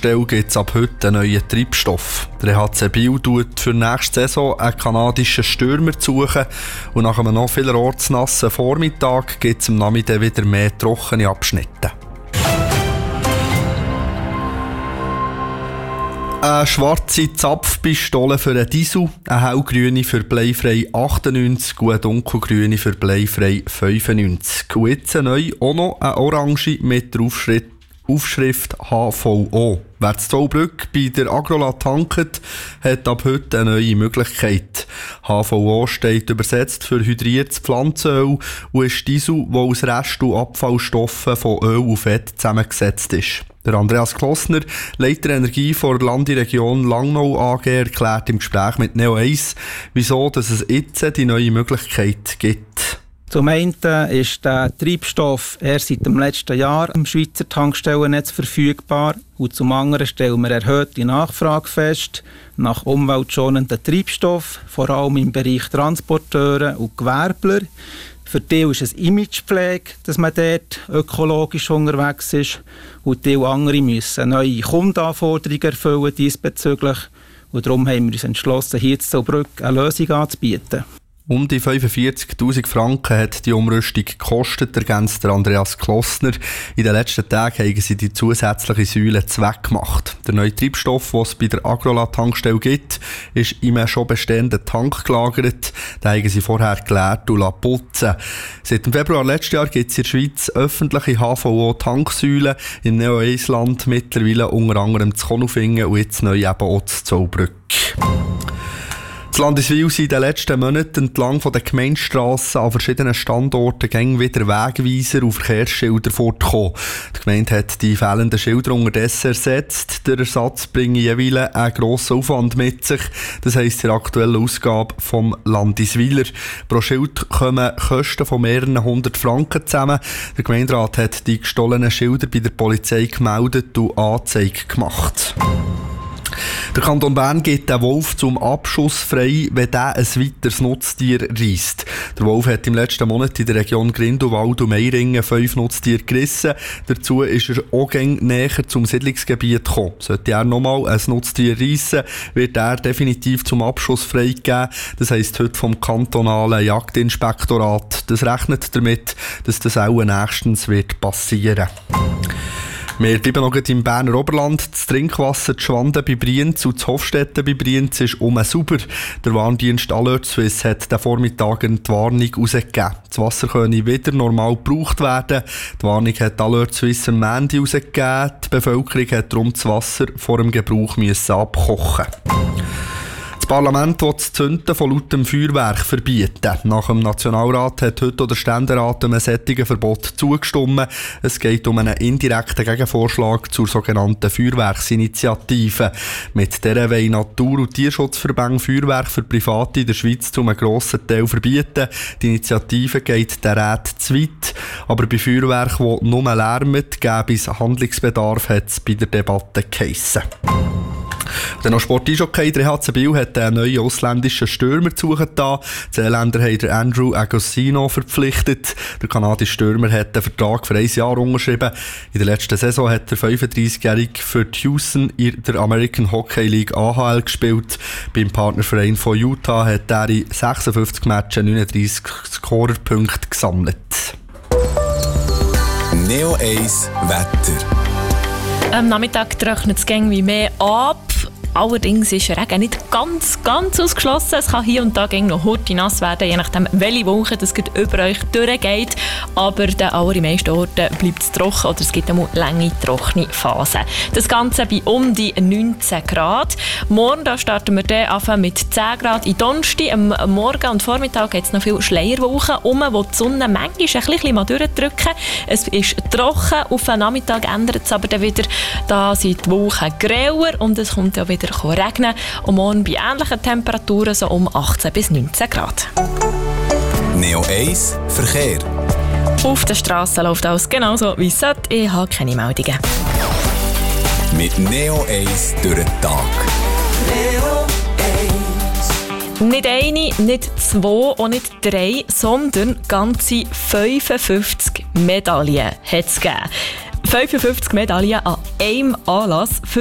Tankstelle gibt es ab heute einen neuen Treibstoff. Der EHC Biel tut für nächste Saison einen kanadischen Stürmer suchen und nach einem noch vielerorts nassen Vormittag gibt es am Nachmittag wieder mehr trockene Abschnitte. Eine schwarze Zapfpistole für einen Diesel, eine hellgrüne für bleifrei 98 und eine dunkelgrüne für bleifrei 95. Und jetzt neu auch noch eine orange mit der Aufschrift HVO. Wer in Zollbrück bei der Agrola tankt, hat ab heute eine neue Möglichkeit. HVO steht übersetzt für hydriertes Pflanzenöl und ist Diesel, der aus Rest- und Abfallstoffen von Öl und Fett zusammengesetzt ist. Der Andreas Klossner, Leiter Energie der Landeregion Langnau AG, erklärt im Gespräch mit Neo 1, wieso dass es jetzt die neue Möglichkeit gibt. Zum einen ist der Treibstoff erst seit dem letzten Jahr im Schweizer Tankstellennetz verfügbar und zum anderen stellen wir erhöhte Nachfrage fest nach umweltschonenden Treibstoff, vor allem im Bereich Transporteure und Gewerbler. Für die ist es Imagepflege, dass man dort ökologisch unterwegs ist. Und die andere müssen neue Kundenanforderungen erfüllen diesbezüglich. Und darum haben wir uns entschlossen, hier in Zollbrück eine Lösung anzubieten. Um die 45'000 Franken hat die Umrüstung gekostet, ergänzt der Andreas Klossner. In den letzten Tagen haben sie die zusätzliche Säule zweckgemacht. Der neue Treibstoff, den es bei der Agrola-Tankstelle gibt, ist in einem schon bestehenden Tank gelagert. Den haben sie vorher geleert und putzen. Seit dem Februar letzten Jahr gibt es in der Schweiz öffentliche HVO-Tanksäulen in Neo-Eisland, mittlerweile unter anderem zu Konolfingen und jetzt neu eben auch zu Zollbrück. In Landiswil sind in den letzten Monaten entlang der Gemeindestrassen an verschiedenen Standorten gängig wieder Wegweiser und Verkehrsschilder fortgekommen. Die Gemeinde hat die fehlenden Schilder unterdessen ersetzt. Der Ersatz bringt jeweils einen grossen Aufwand mit sich. Das heisst, in der aktuellen Ausgabe vom Landiswiler. Pro Schild kommen Kosten von mehreren 100 Franken zusammen. Der Gemeinderat hat die gestohlenen Schilder bei der Polizei gemeldet und Anzeige gemacht. Der Kanton Bern gibt den Wolf zum Abschuss frei, wenn der ein weiteres Nutztier reisst. Der Wolf hat im letzten Monat in der Region Grindelwald und Meiringen 5 Nutztiere gerissen. Dazu ist er auch näher zum Siedlungsgebiet gekommen. Sollte er nochmal ein Nutztier reissen, wird er definitiv zum Abschuss freigegeben. Das heisst heute vom kantonalen Jagdinspektorat. Das rechnet damit, dass das auch nächstens wird passieren. Wir bleiben noch im Berner Oberland. Das Trinkwasser zu Schwanden bei Brienz und zu Hofstetten bei Brienz ist sauber. Der Warndienst Alert Suisse hat den Vormittag die Warnung herausgegeben. Das Wasser könne wieder normal gebraucht werden. Die Warnung hat Alert Suisse am Montag herausgegeben. Die Bevölkerung hat darum das Wasser vor dem Gebrauch abkochen. Das Parlament will das Zünden von lautem Feuerwerk verbieten. Nach dem Nationalrat hat heute der Ständerat einem solchen Verbot zugestimmt. Es geht um einen indirekten Gegenvorschlag zur sogenannten Feuerwerksinitiative. Mit der wollen Natur- und Tierschutzverbände Feuerwerk für Private in der Schweiz zu einem grossen Teil verbieten. Die Initiative geht der Rat zu weit. Aber bei Feuerwerk, die nur lärmen, gäbe es Handlungsbedarf, hat es bei der Debatte geheissen. Dann noch Sport-Eishockey. Der HC Biel hat einen neuen ausländischen Stürmer zugetan. Die Seeländer haben Andrew Agostino verpflichtet. Der kanadische Stürmer hat den Vertrag für 1 Jahr unterschrieben. In der letzten Saison hat der 35-Jährige für Houston in der American Hockey League AHL gespielt. Beim Partnerverein von Utah hat er in 56 Matches 39 Scorerpunkte gesammelt. Neo 1 Wetter. Am Nachmittag trocknet es wie mehr ab. Allerdings ist Regen nicht ganz ausgeschlossen. Es kann hier und da noch hurtig nass werden, je nachdem, welche Wolke das über euch durchgeht. Aber an den allermeisten Orten bleibt es trocken oder es gibt eine lange, trockene Phase. Das Ganze bei um die 19 Grad. Morgen da starten wir dann mit 10 Grad in Donnerstag. Am Morgen und Vormittag gibt es noch viele Schleierwolken, wo die Sonne manchmal ein bisschen durchdrücken. Es ist trocken, auf den Nachmittag ändert es aber dann wieder. Da sind die Wolken grauer und es kommt ja wieder regnen. Und morgen bei ähnlichen Temperaturen so um 18 bis 19 Grad. Neo 1 Verkehr. Auf der Straße läuft alles genauso wie es sollte. Ich habe keine Meldungen. Mit Neo 1 durch den Tag. Neo 1. Nicht eine, nicht 2 und nicht 3, sondern ganze 55 Medaillen hat es gegeben. 55 Medaillen an einem Anlass für